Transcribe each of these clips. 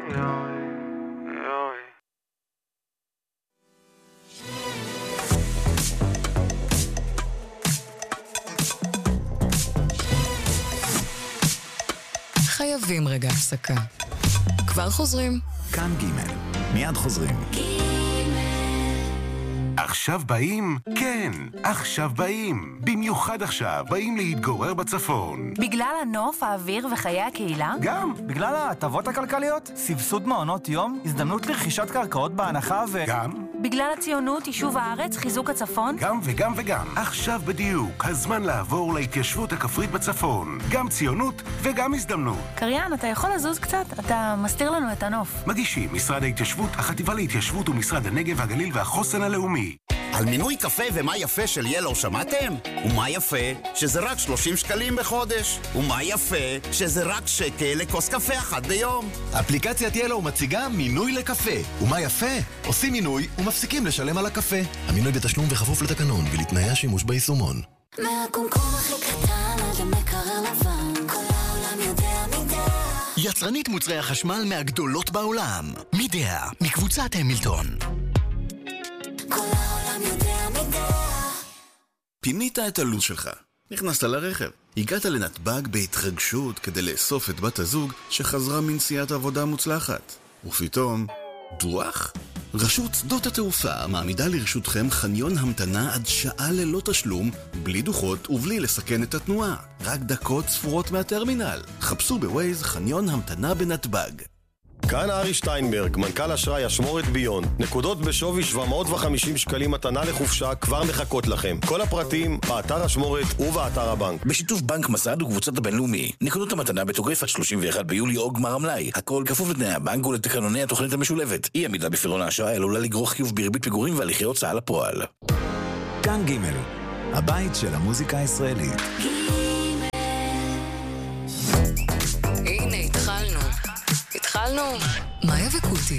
חייבים רגע הפסקה. כבר חוזרים? כאן ג' מיד חוזרים. עכשיו באים? כן, עכשיו באים. במיוחד עכשיו באים להתגורר בצפון. בגלל הנוף, האוויר וחיי הקהילה? גם. בגלל ההטבות הכלכליות, סבסוד מעונות יום, הזדמנות לרכישת קרקעות בהנחה גם. בגלל הציונות, יישוב הארץ, חיזוק הצפון? גם וגם וגם. עכשיו בדיוק, הזמן לעבור להתיישבות הכפרית בצפון. גם ציונות וגם הזדמנות. קריין, אתה יכול לזוז קצת? אתה מסתיר לנו את הנוף. מגישים משרד ההתיישבות, החטיבה להתיישבות ומשרד הנגב, הגליל והחוסן הלאומי. על מינוי קפה ומה יפה של ילו שמעתם? ומה יפה? שזה רק 30 שקלים בחודש. ומה יפה? שזה רק שקל לכוס קפה אחת ביום. אפליקציית ילו מציגה מינוי לקפה. ומה יפה? עושים מינוי ומפסיקים לשלם על הקפה. המינוי בתשלום וכפוף לתקנון ולתנאי השימוש ביישומון. מהקומקום הכי קטן עד למקרר לבן, כל העולם יודע מידה. יצרנית מוצרי החשמל מהגדולות בעולם. מידה, מקבוצת המילטון. כל העולם יודע מידה. פינית את הלו"ז שלך, נכנסת לרכב, הגעת לנתב"ג בהתרגשות כדי לאסוף את בת הזוג שחזרה מנסיעת עבודה מוצלחת. ופתאום, דוח? רשות שדות התעופה מעמידה לרשותכם חניון המתנה עד שעה ללא תשלום, בלי דוחות ובלי לסכן את התנועה. רק דקות ספורות מהטרמינל. חפשו בווייז חניון המתנה בנתב"ג. כאן ארי שטיינברג, מנכ"ל אשראי אשמורת ביון. נקודות בשווי 750 שקלים מתנה לחופשה כבר מחכות לכם. כל הפרטים באתר אשמורת ובאתר הבנק. בשיתוף בנק מסד וקבוצת הבינלאומי. נקודות המתנה בתוקף עד 31 ביולי או גמר המלאי. הכל כפוף לתנאי הבנק ולתקנוני התוכנית המשולבת. אי עמידה בפירעון האשראי עלולה לגרור חיוב בריבית פיגורים והליכי הוצאה לפועל. כאן ג' הבית של המוזיקה הישראלית. הנה, התחלנו. מאיה וקוטי.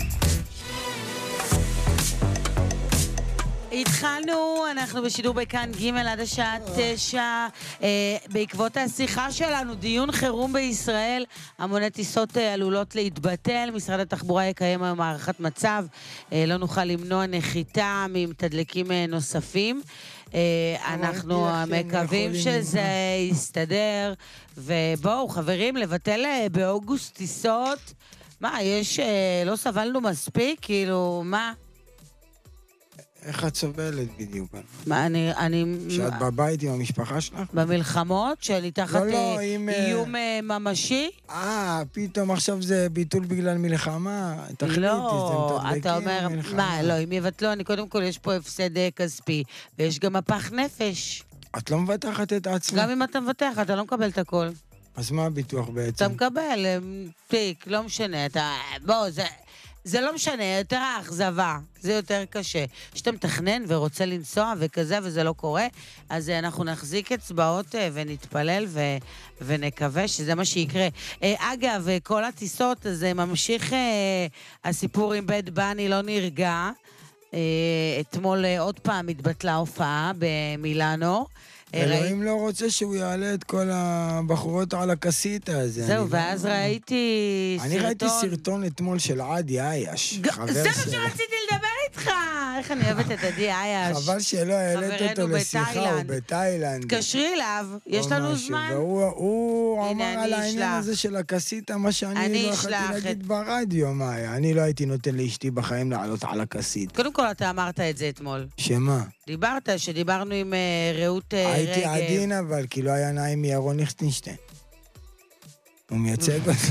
התחלנו, אנחנו בשידור בכאן ג' עד השעה 9. בעקבות השיחה שלנו, דיון חירום בישראל, המוני טיסות עלולות להתבטל. משרד התחבורה יקיים היום הערכת מצב. לא נוכל למנוע נחיתה ממתדלקים נוספים. אנחנו מקווים שזה יסתדר. ובואו, חברים, לבטל באוגוסט טיסות. מה, לא סבלנו מספיק? כאילו, מה? איך את סובלת בדיוק? מה, שאת בבית עם המשפחה שלך? במלחמות? שאני תחת איום ממשי? פתאום עכשיו זה ביטול בגלל מלחמה? תחליטי, לא, אתה אומר, מה, לא, אם יבטלו, קודם כל יש פה הפסד כספי, ויש גם מפח נפש. את לא מבטחת את עצמך? גם אם אתה מבטח, אתה לא מקבל את הכל. אז מה הביטוח בעצם? אתה מקבל תיק, לא משנה, זה לא משנה, יותר האכזבה, זה יותר קשה. שאתה מתכנן ורוצה לנסוע וכזה וזה לא קורה, אז אנחנו נחזיק אצבעות ונתפלל ונקווה שזה מה שיקרה. אגב, כל הטיסות, זה ממשיך הסיפור עם בית בני לא נרגע. אתמול עוד פעם התבטלה הופעה במילאנו. אלוהים לא רוצה שהוא יעלה את כל הבחורות על הקסיטה הזה. זהו, ואז ראיתי סרטון. אני ראיתי סרטון אתמול של עדי אייש. זה מה שרציתי לדבר איתך. איך אני אוהבת את עדי אייש. חבל שלא העלית אותו לשיחה, הוא בתאילנד. תקשרי אליו, יש לנו זמן. והוא אמר על העניין הזה של הקסיטה, מה שאני לא יכולתי להגיד ברדיו, מאיה. אני לא הייתי נותן לאשתי בחיים לעלות על הקסיטה. קודם כל אתה אמרת את זה אתמול. שמה? שדיברנו עם רעות רגב. הייתי עדין אבל, כי לא היה נעים מירון ליכטנשטיין. הוא מייצג אותו.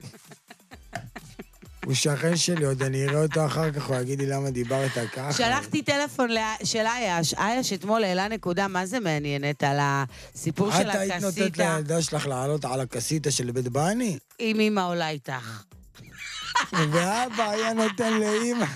הוא שכן שלי, עוד אני אראה אותו אחר כך, הוא יגיד לי למה דיברת ככה. שלחתי טלפון של אייש. אייש אתמול העלה נקודה, מה זה מעניינת על הסיפור של הקסיטה? את היית נותנת לילדה שלך לעלות על הקסיטה של בית בני? אם אמא עולה איתך. ואבא היה נותן לאמא.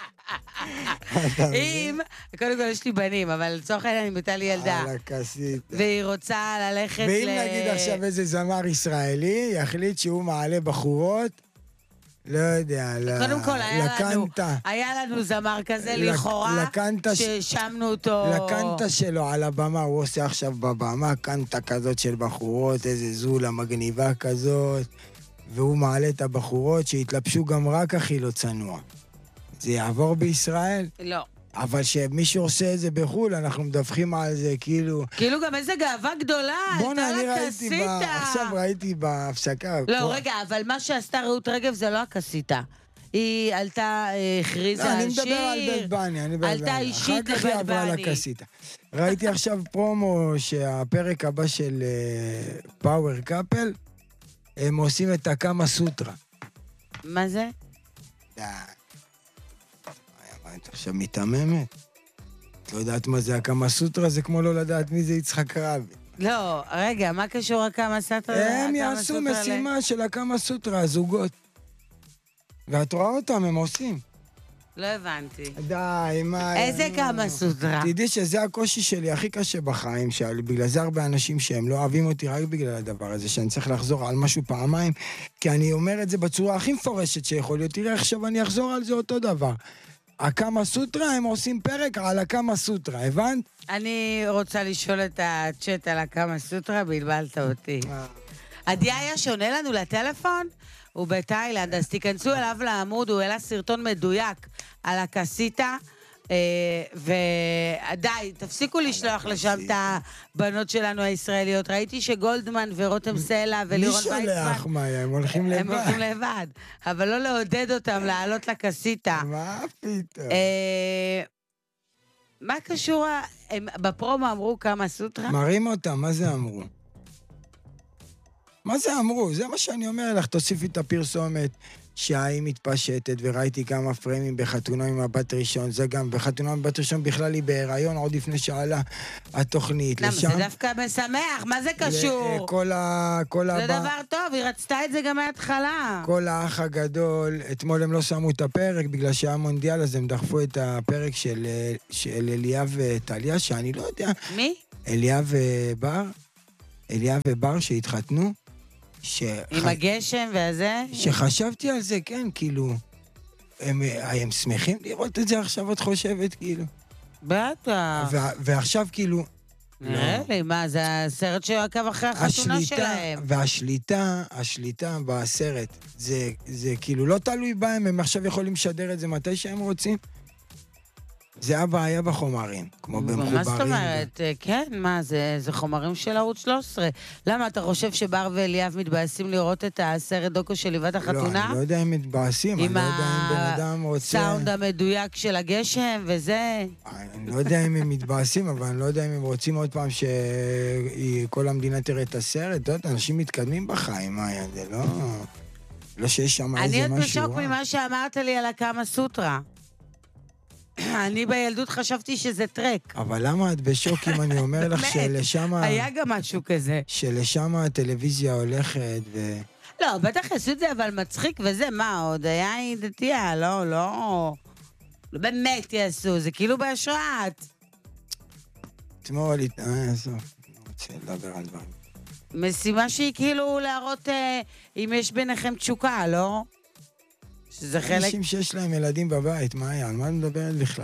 אם, קודם כל יש לי בנים, אבל לצורך העניין אני מתה לי ילדה. על הקסיטה. והיא רוצה ללכת ואם נגיד עכשיו איזה זמר ישראלי, יחליט שהוא מעלה בחורות, לא יודע, לקנטה. היה לנו זמר כזה לכאורה, ששמנו אותו. לקנטה שלו על הבמה, הוא עושה עכשיו בבמה, קנטה כזאת של בחורות, איזה זולה מגניבה כזאת. והוא מעלה את הבחורות שהתלבשו גם רק הכי לא צנוע. זה יעבור בישראל? לא. אבל שמישהו עושה את זה בחול, אנחנו מדווחים על זה כאילו... כאילו גם איזה גאווה גדולה, בוא'נה, אני עכשיו ראיתי בהפסקה. לא, רגע, אבל מה שעשתה רעות רגב זה לא הקסיטה. היא עלתה, הכריזה על שיר. אני מדבר על בית בני, עלתה אישית לבית בני. אחר כך היא עברה לקסיטה. ראיתי עכשיו פרומו שהפרק הבא של פאוור קאפל, הם עושים את הקאמה סוטרה. מה זה? את עכשיו מתעממת? את לא יודעת מה זה הקאמה סוטרה? זה כמו לא לדעת מי זה יצחק רבין. לא, רגע, מה קשור הקאמה סוטרה? הם יעשו משימה של הקאמה סוטרה, הזוגות. ואת רואה אותם, הם עושים. לא הבנתי. די, מה... איזה קאמה סוטרה? תדעי שזה הקושי שלי הכי קשה בחיים, בגלל זה הרבה אנשים שהם לא אוהבים אותי רק בגלל הדבר הזה, שאני צריך לחזור על משהו פעמיים, כי אני אומר את זה בצורה הכי מפורשת שיכול להיות. תראה, עכשיו אני אחזור על זה אותו דבר. הקאמה סוטרה, הם עושים פרק על הקאמה סוטרה, הבנת? אני רוצה לשאול את הצ'אט על הקאמה סוטרה, בלבלת אותי. עדי היה שעונה לנו לטלפון? הוא בתאילנד, אז תיכנסו אליו לעמוד, הוא העלה סרטון מדויק על הקסיטה, ודי, תפסיקו לשלוח לשם את הבנות שלנו הישראליות. ראיתי שגולדמן ורותם סלע ולירון ויצמן... מי שולח, מאיה? הם הולכים לבד. הם הולכים לבד, אבל לא לעודד אותם לעלות לקסיטה. מה פתאום? מה קשור? בפרומו אמרו כמה סוטרה? מראים אותם, מה זה אמרו? מה זה אמרו? זה מה שאני אומר לך, תוסיפי את הפרסומת שהיא מתפשטת, וראיתי כמה פריימים בחתונה עם הבת ראשון, זה גם בחתונה עם הבת ראשון בכלל היא בהיריון, עוד לפני שעלה התוכנית. למה? זה דווקא משמח, מה זה קשור? זה דבר טוב, היא רצתה את זה גם מההתחלה. כל האח הגדול, אתמול הם לא שמו את הפרק, בגלל שהיה מונדיאל, אז הם דחפו את הפרק של אליאב וטליה, שאני לא יודע. מי? אליאב ובר שהתחתנו. עם הגשם והזה? שחשבתי על זה, כן, כאילו, הם שמחים לראות את זה עכשיו, את חושבת, כאילו. בטח. ועכשיו, כאילו... נראה לי, מה, זה הסרט שעקב אחרי החתונה שלהם. והשליטה בסרט, זה כאילו לא תלוי בהם, הם עכשיו יכולים לשדר את זה מתי שהם רוצים. זה הבעיה בחומרים, כמו במחוברים. מה זאת אומרת? כן, מה, זה חומרים של ערוץ 13. למה, אתה חושב שבר ואליאב מתבאסים לראות את הסרט דוקו של ליבת החתונה? לא, אני לא יודע אם מתבאסים, אני לא יודע אם בן אדם רוצה... עם הסאונד המדויק של הגשם וזה... אני לא יודע אם הם מתבאסים, אבל אני לא יודע אם הם רוצים עוד פעם שכל המדינה תראה את הסרט. אתה יודע, אנשים מתקדמים בחיים, מה היה? זה לא שיש שם איזה משהו... אני עוד בשוק ממה שאמרת לי על הקאמה סוטרה. אני בילדות חשבתי שזה טרק. אבל למה את בשוק אם אני אומר לך שלשם... היה גם משהו כזה. שלשם הטלוויזיה הולכת ו... לא, בטח עשו את זה, אבל מצחיק וזה, מה עוד? היה דתייה, לא באמת יעשו, זה כאילו בהשראת. אתמול, סוף, אני רוצה לדבר על דברים. משימה שהיא כאילו להראות אם יש ביניכם תשוקה, לא? שזה חלק... אנשים שיש להם ילדים בבית, מה היה? על מה מדברת בכלל?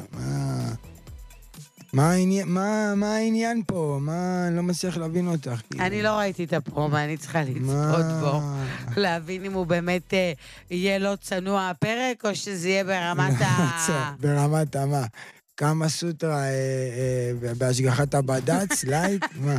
מה העניין פה? אני לא מצליח להבין אותך. אני לא ראיתי את הפרומו, אני צריכה לצפות בו. להבין אם הוא באמת יהיה לא צנוע הפרק, או שזה יהיה ברמת ברמת מה? כמה סוטרה בהשגחת הבד"ץ, לייט? מה?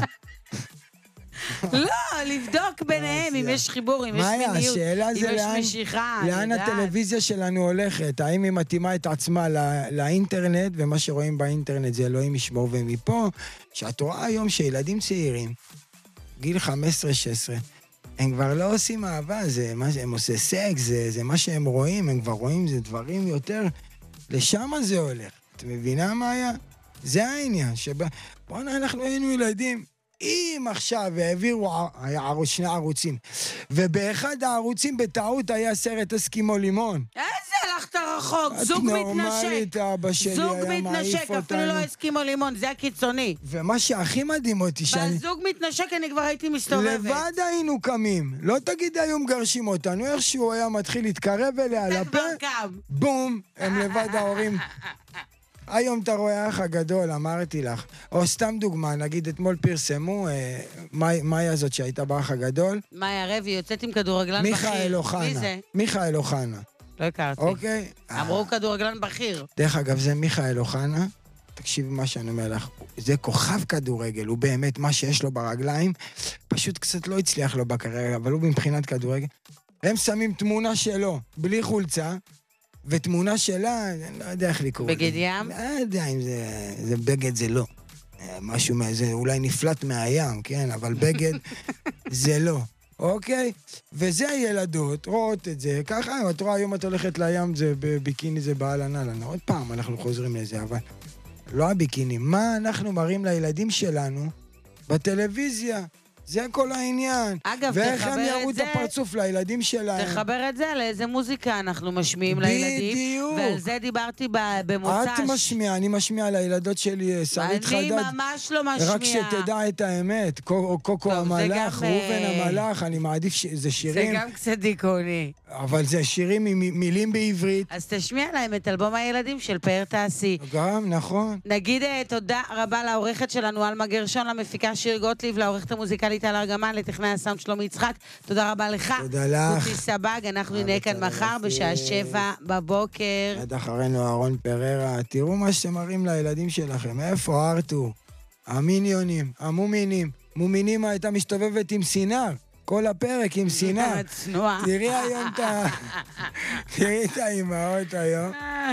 לא, לבדוק ביניהם אם יש חיבור, אם יש מיניות, אם יש משיכה. לאן הטלוויזיה שלנו הולכת? האם היא מתאימה את עצמה לאינטרנט, ומה שרואים באינטרנט זה אלוהים ישמור ומפה, שאת רואה היום שילדים צעירים, גיל 15-16, הם כבר לא עושים אהבה, הם עושים סקס, זה מה שהם רואים, הם כבר רואים, זה דברים יותר, לשם זה הולך. את מבינה מה היה? זה העניין, בוא'נה, אנחנו היינו ילדים, אם עכשיו העבירו שני ערוצים, ובאחד הערוצים בטעות היה סרט אסקימו לימון. איזה הלכת רחוק, זוג מתנשק. זוג מתנשק, אפילו לא אסקימו לימון, זה הקיצוני. ומה שהכי מדהים אותי שאני... בזוג מתנשק אני כבר הייתי מסתובבת. לבד היינו קמים, לא תגיד היום מגרשים אותנו, איכשהו היה מתחיל להתקרב אליה לפה, בום, הם לבד ההורים. היום אתה רואה האח הגדול, אמרתי לך. או סתם דוגמה, נגיד אתמול פרסמו, מאי הזאת שהייתה באח הגדול. מאי הרבי, יוצאת עם כדורגלן בכיר. מיכאל אוחנה. מי זה? מיכאל אוחנה. לא הכרתי. אוקיי. אמרו כדורגלן בכיר. דרך אגב, זה מיכאל אוחנה. תקשיבי מה שאני אומר לך. זה כוכב כדורגל, הוא באמת מה שיש לו ברגליים. פשוט קצת לא הצליח לו בקריירה, אבל הוא מבחינת כדורגל. הם שמים תמונה שלו, בלי חולצה. ותמונה שלה, אני לא יודע איך לקרוא. בגד ים? לא יודע אם זה בגד, זה לא. משהו, זה אולי נפלט מהים, כן? אבל בגד זה לא. אוקיי? וזה הילדות, רואות את זה. ככה, את רואה, היום את הולכת לים, זה בביקיני, זה בעל הנעל. עוד פעם אנחנו חוזרים לזה, אבל לא הביקיני. מה אנחנו מראים לילדים שלנו בטלוויזיה? זה כל העניין. אגב, ואיך תחבר הם יראו את זה... את הפרצוף לילדים שלהם. תחבר את זה לאיזה מוזיקה אנחנו משמיעים לילדים. בדיוק. ועל זה דיברתי במוצ"ש. את משמיע, אני משמיע לילדות שלי, שרית חדד. אני ממש לא משמיע. רק שתדע את האמת. קוקו המלאך, ראובן המלאך, אני מעדיף שזה שירים. זה גם קצת דיכאוני. אבל זה שירים עם מילים בעברית. אז תשמיע להם את אלבום הילדים של פאר תעשי. גם, נכון. נגיד תודה רבה לעורכת שלנו, אלמה גרשון, למפיקה שיר גוטליב, לעורכת המוזיקלית על ארגמן, לטכנאי הסאונד שלומי יצחק. תודה רבה לך. תודה לך. קוטי סבג, אנחנו נהיה כאן מחר בשעה 7 בבוקר. עד אחרינו אהרון פררה. תראו מה שאתם מראים לילדים שלכם. איפה ארתור? המיניונים, המומינים. מומינימה הייתה מסתובבת עם סינר. כל הפרק עם סינר. צנועה. תראי היום תראי את האימהות היום.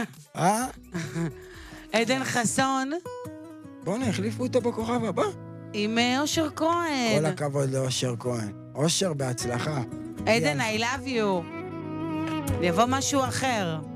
עדן חסון. בואו החליפו אותו בכוכב הבא. עם אושר כהן. כל הכבוד לאושר כהן. אושר בהצלחה. עדן, I love you. יבוא משהו אחר.